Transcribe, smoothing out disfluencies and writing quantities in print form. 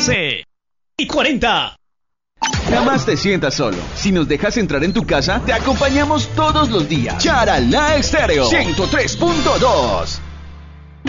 11:40. Jamás te sientas solo. Si nos dejas entrar en tu casa, te acompañamos todos los días. Charalá Estéreo 103.2.